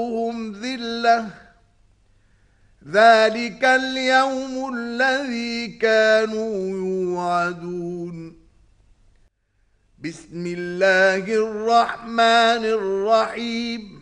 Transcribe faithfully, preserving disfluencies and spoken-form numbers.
هم ذلة ذلك اليوم الذي كانوا يوعدون. بسم الله الرحمن الرحيم